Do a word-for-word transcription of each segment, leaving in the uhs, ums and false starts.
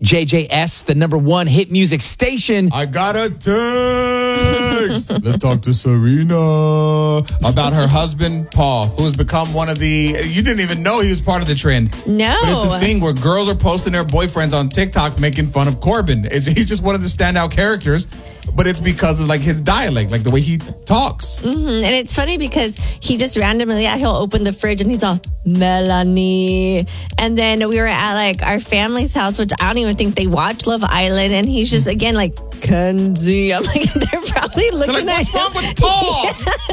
J J S, the number one hit music station. I got a text. Let's talk to Serena about her husband, Paul, who has become one of the, you didn't even know he was part of the trend. No. But it's a thing where girls are posting their boyfriends on TikTok making fun of Corbin. It's, he's just one of the standout characters, but it's because of like his dialect, like the way he talks. Mm-hmm. And it's funny because he just randomly, yeah, he'll open the fridge and he's all, Melanie. And then we were at like our family's house, which I don't even think they watch Love Island. And he's just, again, like, Kenzie. I'm like, they're probably looking They're like, at what's wrong with Paul?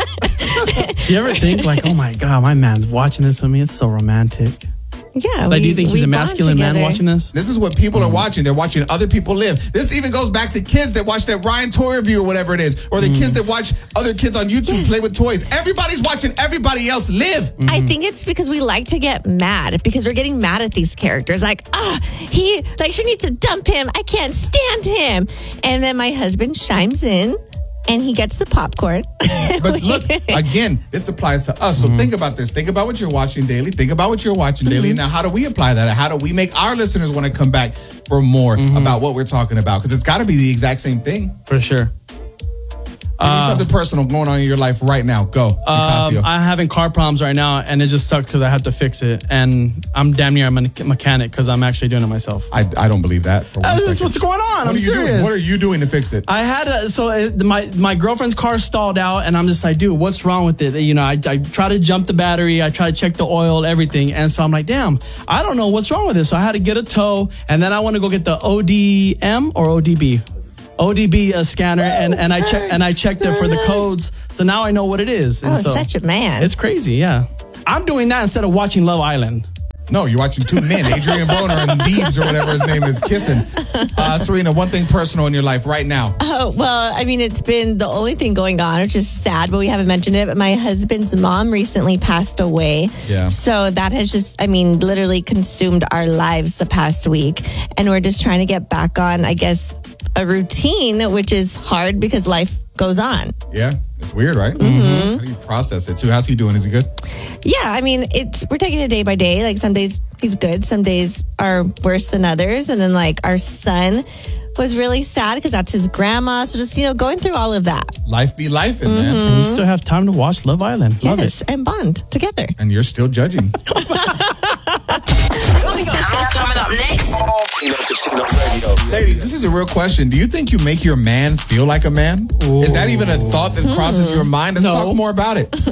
You ever think like, oh my God, my man's watching this with me? It's so romantic. Yeah. Like, we, do you think he's we a bond masculine man together. watching this? This is what people are watching. They're watching other people live. This even goes back to kids that watch that Ryan Toy review or whatever it is, or the Mm. kids that watch other kids on YouTube Yes. play with toys. Everybody's watching everybody else live. I think it's because we like to get mad because we're getting mad at these characters. Like, ah, he, like, she needs to dump him. I can't stand him. And then my husband chimes in and he gets the popcorn. But look, again, this applies to us. So think about this. Think about what you're watching daily. Think about what you're watching daily. Now, how do we apply that? How do we make our listeners want to come back for more about what we're talking about? Because it's got to be the exact same thing. For sure. Give me something personal going on in your life right now. Go, Um, Nicasio. I'm having car problems right now, and it just sucks because I have to fix it. And I'm damn near a me- mechanic because I'm actually doing it myself. I, I don't believe that. For one Uh, That's second. what's going on. What I'm are you serious. doing? What are you doing to fix it? I had a, so it, my my girlfriend's car stalled out, and I'm just like, dude, what's wrong with it? You know, I, I try to jump the battery, I try to check the oil, everything, and so I'm like, damn, I don't know what's wrong with this. So I had to get a tow, and then I want to go get the O D M or O D B. O D B uh, scanner, and, and I check and I checked it for the codes, so now I know what it is. And Oh, so such a man. It's crazy, yeah. I'm doing that instead of watching Love Island. No, you're watching two men, Adrian Broner and Deebs or whatever his name is, kissing. Uh, Serena, one thing personal in your life right now. Oh, well, I mean, it's been the only thing going on, which is sad, but we haven't mentioned it. But my husband's mom recently passed away. Yeah. So that has just, I mean, literally consumed our lives the past week. And we're just trying to get back on, I guess, a routine, which is hard because life goes on. Yeah, it's weird, right? Mm-hmm. How do you process it too? How's he doing? Is he good? Yeah, I mean, it's we're taking it day by day. Like some days he's good, some days are worse than others. And then like our son was really sad because that's his grandma. So just, you know, going through all of that. Life be life, mm-hmm. man. And you still have time to watch Love Island. Love Yes, it. and bond together. And you're still judging. Coming up next. Tino Casino Radio. Ladies, this is a real question. Do you think you make your man feel like a man? Is that even a thought that crosses your mind? Let's No. talk more about it.